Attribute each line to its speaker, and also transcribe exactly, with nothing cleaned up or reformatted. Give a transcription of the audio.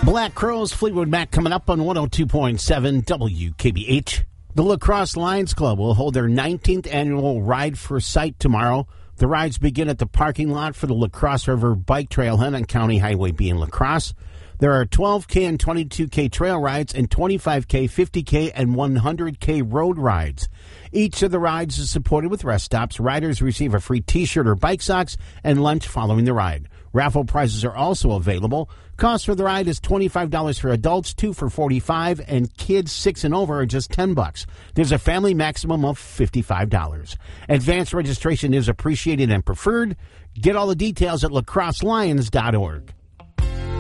Speaker 1: Black Crowes, Fleetwood Mac coming up on one oh two point seven W K B H. The La Crosse Lions Club will hold their nineteenth annual Ride for Sight tomorrow. The rides begin at the parking lot for the La Crosse River Bike Trailhead on County Highway B in La Crosse. There are twelve K and twenty-two K trail rides and twenty-five K, fifty K, and one hundred K road rides. Each of the rides is supported with rest stops. Riders receive a free T-shirt or bike socks and lunch following the ride. Raffle prizes are also available. Cost for the ride is twenty-five dollars for adults, two for forty-five dollars, and kids six and over are just ten bucks. There's a family maximum of fifty-five dollars. Advanced registration is appreciated and preferred. Get all the details at lacrosse lions dot org.